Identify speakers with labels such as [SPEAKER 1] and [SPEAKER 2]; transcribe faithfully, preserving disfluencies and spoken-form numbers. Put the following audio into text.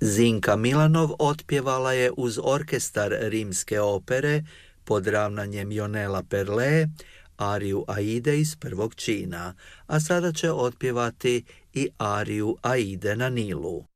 [SPEAKER 1] Zinka Milanov otpjevala je uz orkestar Rimske opere pod ravnanjem Jonela Perle ariju Aide iz prvog čina, a sada će otpjevati i ariju Aide na Nilu.